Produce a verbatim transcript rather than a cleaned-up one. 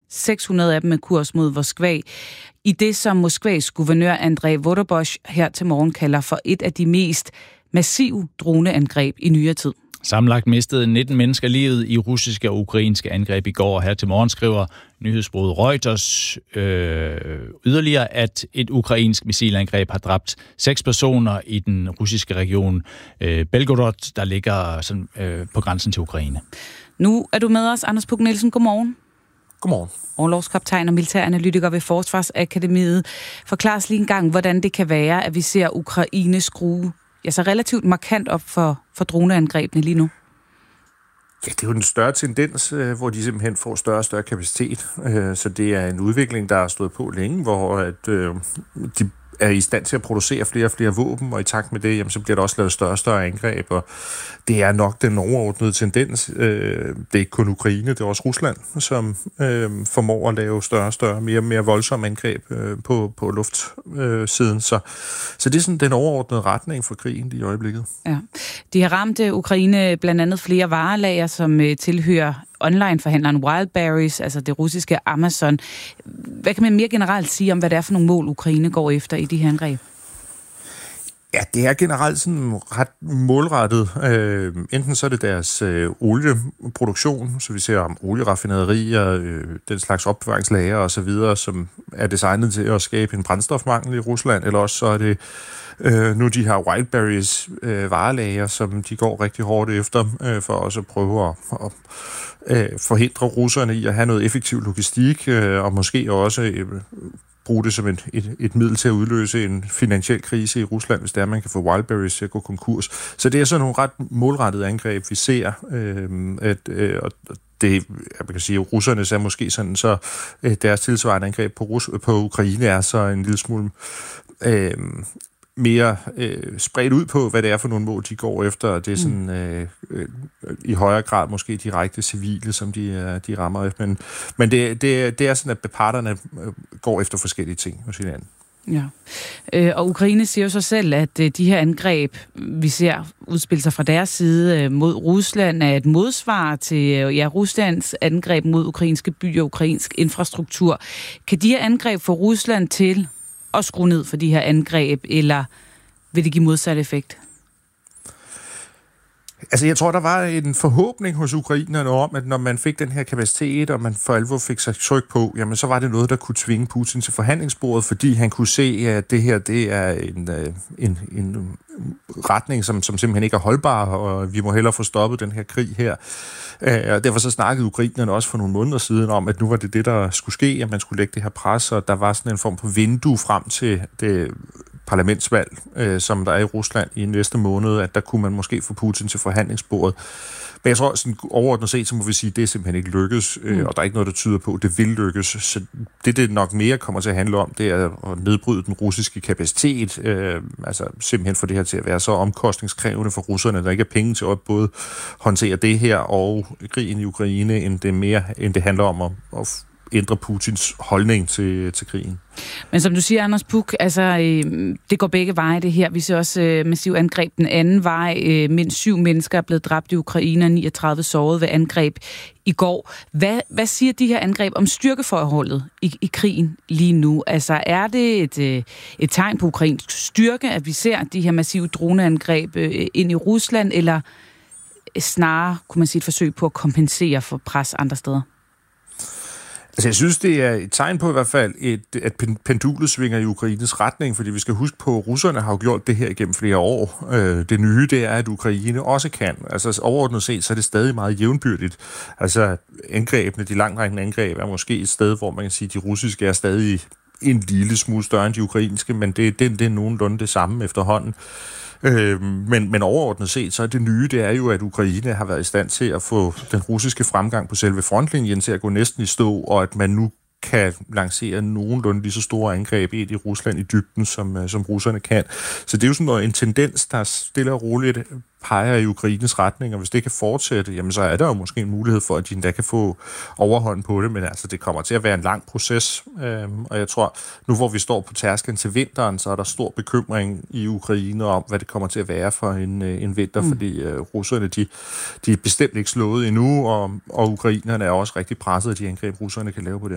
seks hundrede af dem med kurs mod Moskva, i det, som Moskvas guvernør Andrei Vodobosh her til morgen kalder for et af de mest massive droneangreb i nyere tid. Sammenlagt mistede nitten mennesker livet i russiske og ukrainske angreb i går. Her til morgen skriver nyhedsbureauet Reuters øh, yderligere, at et ukrainsk missilangreb har dræbt seks personer i den russiske region øh, Belgorod, der ligger sådan, øh, på grænsen til Ukraine. Nu er du med os, Anders Puk Nielsen. Godmorgen. Godmorgen. Orlogskaptajn og militæranalytiker ved Forsvarsakademiet. Forklar os lige en gang, hvordan det kan være, at vi ser Ukraine skrue ja, så relativt markant op for, for droneangrebene lige nu. Ja, det er jo en større tendens, hvor de simpelthen får større og større kapacitet. Så det er en udvikling, der har stået på længe, hvor at, øh, de er i stand til at producere flere og flere våben, og i takt med det, jamen, så bliver der også lavet større og større angreb, og det er nok den overordnede tendens. Det er ikke kun Ukraine, det er også Rusland, som øh, formår at lave større og større, mere og mere voldsomme angreb øh, på, på luftsiden. Så, så det er sådan den overordnede retning for krigen i øjeblikket. Ja. De har ramt Ukraine blandt andet flere varelager, som øh, tilhører online-forhandleren Wildberries, altså det russiske Amazon. Hvad kan man mere generelt sige om, hvad det er for nogle mål, Ukraine går efter i de her angreb? Ja, det er generelt sådan ret målrettet. Øh, enten så er det deres øh, olieproduktion, så vi ser om olieraffinaderier, øh, den slags opbevaringslager og så videre, som er designet til at skabe en brændstofmangel i Rusland, eller også så er det øh, nu de her Wildberries øh, varelager, som de går rigtig hårdt efter, øh, for også at prøve at, at øh, forhindre russerne i at have noget effektiv logistik, øh, og måske også øh, bruge det som et, et, et middel til at udløse en finansiel krise i Rusland, hvis det er, man kan få Wildberries til at gå konkurs. Så det er sådan nogle ret målrettede angreb, vi ser. Øh, at, øh, og det, jeg kan sige, at russerne er måske sådan, så øh, deres tilsvarende angreb på, Rus- på Ukraine er så en lille smule øh, mere øh, spredt ud på, hvad det er for nogle mål, de går efter. Det er sådan øh, øh, i højere grad måske direkte civile, som de, øh, de rammer. Men, men det, det, det er sådan, at parterne går efter forskellige ting hos hinanden. Ja, øh, og Ukraine siger jo så selv, at øh, de her angreb, vi ser udspille sig fra deres side øh, mod Rusland, er et modsvar til øh, ja, Ruslands angreb mod ukrainske byer og ukrainsk infrastruktur. Kan de her angreb få Rusland til at skrue ned for de her angreb, eller vil det give modsat effekt? Altså, jeg tror, der var en forhåbning hos ukrainerne om, at når man fik den her kapacitet, og man for alvor fik sig tryk på, jamen, så var det noget, der kunne tvinge Putin til forhandlingsbordet, fordi han kunne se, at det her, det er en, en, en retning, som, som simpelthen ikke er holdbar, og vi må hellere få stoppet den her krig her. Og derfor så snakkede ukrainerne også for nogle måneder siden om, at nu var det det, der skulle ske, at man skulle lægge det her pres, og der var sådan en form på vindue frem til det parlamentsvalg, øh, som der er i Rusland i næste måned, at der kunne man måske få Putin til forhandlingsbordet. Men jeg tror, sådan overordnet set, så må vi sige, at det simpelthen ikke lykkes, øh, mm. og der er ikke noget, der tyder på, at det vil lykkes. Så det, det nok mere kommer til at handle om, det er at nedbryde den russiske kapacitet, øh, altså simpelthen få det her til at være så omkostningskrævende for russerne, at der ikke er penge til at både håndtere det her og krigen i Ukraine, end det, mere, end det handler om at, at ændre Putins holdning til, til krigen. Men som du siger, Anders Puk, altså, øh, det går begge veje, det her. Vi ser også øh, massiv angreb den anden vej. Øh, mindst syv mennesker er blevet dræbt i Ukraine, og niogtredive såret ved angreb i går. Hvad, hvad siger de her angreb om styrkeforholdet i, i krigen lige nu? Altså, er det et, øh, et tegn på ukrainsk styrke, at vi ser de her massive droneangreb øh, ind i Rusland, eller snarere, kunne man sige, et forsøg på at kompensere for pres andre steder? Altså, jeg synes, det er et tegn på i hvert fald, et, at pendulet svinger i Ukraines retning, fordi vi skal huske på, at russerne har jo gjort det her igennem flere år. Det nye, det er, at Ukraine også kan. Altså, overordnet set, så er det stadig meget jævnbyrdigt. Altså, angrebene, de langtrækkende angreb, er måske et sted, hvor man kan sige, at de russiske er stadig en lille smule større end de ukrainske, men det, det, det er nogenlunde det samme efterhånden. Øh, men, men overordnet set, så er det nye, det er jo, at Ukraine har været i stand til at få den russiske fremgang på selve frontlinjen til at gå næsten i stå, og at man nu kan lancere nogenlunde lige så store angreb ind i Rusland i dybden, som, som russerne kan. Så det er jo sådan noget, en tendens, der stille og roligt peger i Ukraines retning, og hvis det kan fortsætte, jamen så er der jo måske en mulighed for, at de endda kan få overhånd på det, men altså det kommer til at være en lang proces, øhm, og jeg tror, nu hvor vi står på tærsklen til vinteren, så er der stor bekymring i Ukraine om, hvad det kommer til at være for en, en vinter, mm. fordi øh, russerne, de, de er bestemt ikke slået endnu, og, og ukrainerne er også rigtig presset af de angreb, russerne kan lave på det.